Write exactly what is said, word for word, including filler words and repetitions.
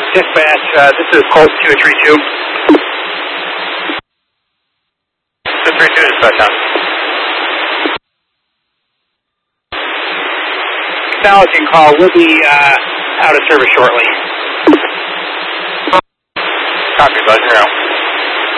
Dispatch, uh, this is Colt two three two. two three two, dispatch on. Acknowledging call, we'll be uh, out of service shortly. Copy, Buzz, you're out.